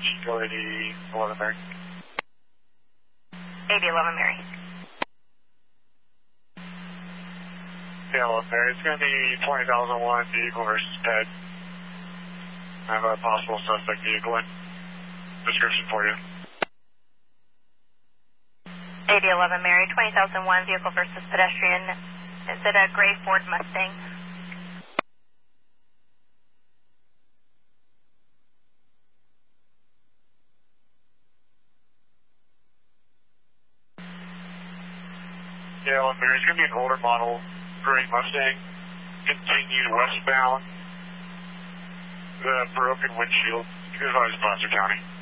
Go 8011 Mary. 8011 Mary. Yeah, 11 Mary. It's going to be 20,001 vehicle versus ped. I have a possible suspect vehicle in. Description for you. 8011 Mary, 20,001 vehicle versus pedestrian. Is it a gray Ford Mustang? Yeah, 11 Mary. It's going to be an older model gray Mustang. Continue westbound. The broken windshield. You can advise Placer County.